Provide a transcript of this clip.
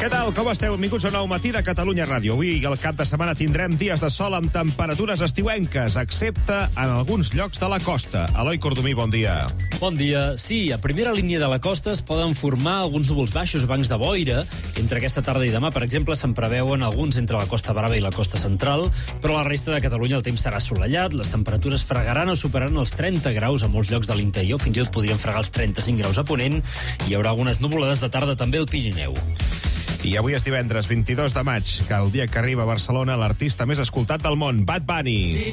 Què tal, com esteu? Benvinguts a un nou matí de Catalunya Ràdio. Avui al cap de setmana tindrem dies de sol amb temperatures estiuenques, excepte en alguns llocs de la costa. Eloi Cordomí, bon dia. Bon dia. Sí, a primera línia de la costa es poden formar alguns núvols baixos, bancs de boira. Entre aquesta tarda i demà, per exemple, se'n preveuen alguns entre la Costa Brava i la costa central, però a la resta de Catalunya el temps serà assolellat, les temperatures fregaran o superaran els 30 graus a molts llocs de l'interior, fins i tot podrien fregar els 35 graus a Ponent, i hi haurà algunes nuvolades de tarda també al Pirineu. I avui és divendres 22 de maig, que el dia que arriba a Barcelona l'artista més escoltat del món, Bad Bunny.